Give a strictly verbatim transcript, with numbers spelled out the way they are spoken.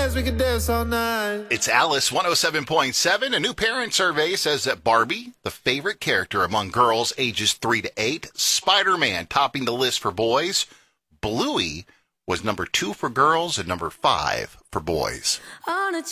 dance, we can dance all night. It's Alice one oh seven point seven. A new parent survey says that Barbie, the favorite character among girls ages three to eight, Spider-Man topping the list for boys, Bluey was number two for girls and number five for boys.